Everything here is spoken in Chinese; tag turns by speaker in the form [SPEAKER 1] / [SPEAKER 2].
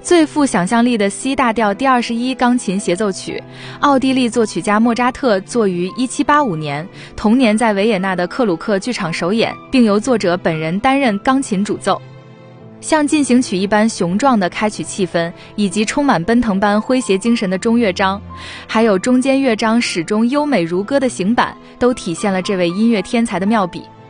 [SPEAKER 1] 最富想象力的 C 大调第21钢琴协奏曲，奥地利作曲家莫扎特作于1785年，同年在维也纳的克鲁克剧场首演，并由作者本人担任钢琴主奏。像进行曲一般雄壮的开曲气氛，以及充满奔腾般诙谐精神的中乐章，还有中间乐章始终优美如歌的行板，都体现了这位音乐天才的妙笔。